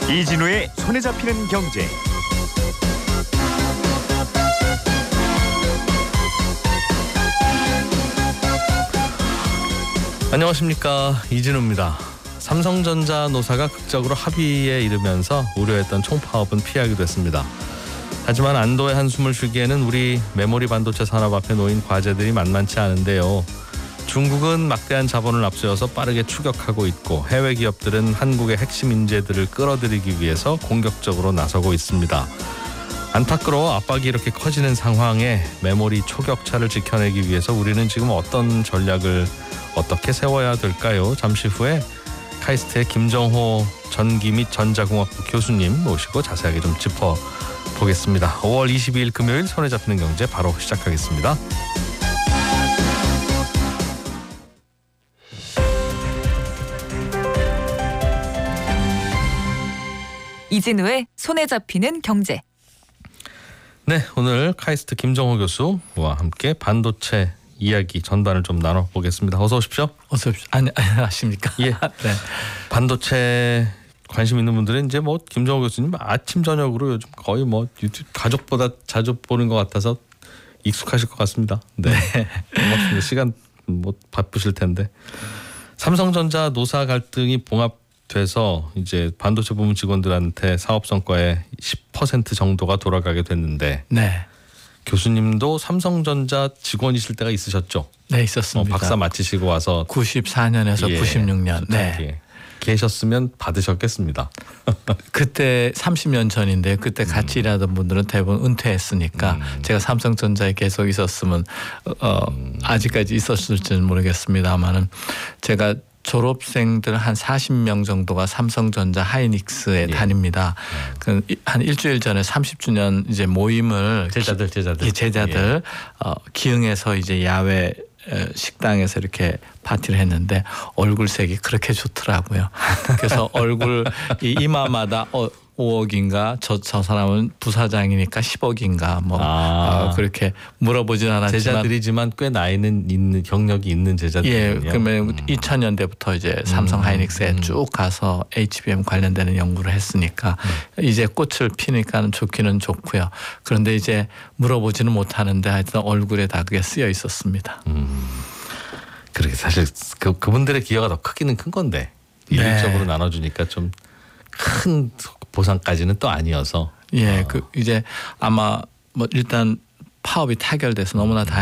이진우의 손에 잡히는 경제. 안녕하십니까, 이진우입니다. 삼성전자 노사가 극적으로 합의에 이르면서 우려했던 총파업은 피하게 됐습니다. 하지만 안도의 한숨을 쉬기에는 우리 메모리 반도체 산업 앞에 놓인 과제들이 만만치 않은데요. 중국은 막대한 자본을 앞세워서 빠르게 추격하고 있고, 해외 기업들은 한국의 핵심 인재들을 끌어들이기 위해서 공격적으로 나서고 있습니다. 안타까워 압박이 이렇게 커지는 상황에 메모리 초격차를 지켜내기 위해서 우리는 지금 어떤 전략을 어떻게 세워야 될까요? 잠시 후에 카이스트의 김정호 전기 및 전자공학부 교수님 모시고 자세하게 좀 짚어보겠습니다. 5월 22일 금요일 손에 잡히는 경제 바로 시작하겠습니다. 이진우의 손에 잡히는 경제. 네, 오늘 카이스트 김정호 교수와 함께 반도체 이야기 전반을 좀 나눠보겠습니다. 어서 오십시오. 어서 오십시오. 안녕하십니까? 예. 네. 반도체 관심 있는 분들은 이제 뭐 김정호 교수님 아침 저녁으로 요즘 거의 뭐 유튜브 가족보다 자주 보는 것 같아서 익숙하실 것 같습니다. 네. 고맙습니다. 시간 뭐 바쁘실 텐데. 삼성전자 노사 갈등이 봉합돼서 이제 반도체 부문 직원들한테 사업 성과의 10% 정도가 돌아가게 됐는데. 네. 교수님도 삼성전자 직원이실 때가 있으셨죠? 네, 있었습니다. 박사 마치시고 와서 94년에서 예, 96년. 네. 예. 계셨으면 받으셨겠습니다. 그때 30년 전인데 그때 같이 일하던 분들은 대부분 은퇴했으니까 제가 삼성전자에 계속 있었으면 아직까지 있었을지는 모르겠습니다만은 제가 졸업생들 한 40명 정도가 삼성전자 하이닉스에 다닙니다. 한 일주일 전에 30주년 이제 모임을 제자들 기흥에서 이제 야외 식당에서 이렇게 파티를 했는데 얼굴색이 그렇게 좋더라고요. 그래서 얼굴 이마마다 5억인가 저 사람은 부사장이니까 10억인가 뭐 그렇게 물어보진 않았지만 제자들이지만 꽤 나이는 있는 경력이 있는 제자들이요. 예, 그러면 2000년대부터 이제 삼성 하이닉스에 쭉 가서 HBM 관련되는 연구를 했으니까 이제 꽃을 피니까는 좋기는 좋고요. 그런데 이제 물어보지는 못하는데 하여튼 얼굴에 다 그게 쓰여 있었습니다. 그렇게 사실 그분들의 기여가 더 크기는 큰 건데 일률적으로 나눠주니까 좀 큰 보상까지는 또 아니어서. 예, 그 이제 아마 뭐 일단 파업이 타결돼서 너무나